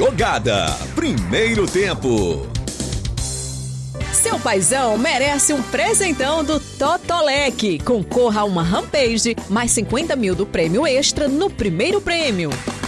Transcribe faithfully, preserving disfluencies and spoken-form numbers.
jogada. Primeiro tempo. Seu paizão merece um presentão do Totolec. Concorra a uma Rampage, mais cinquenta mil do prêmio extra no primeiro prêmio.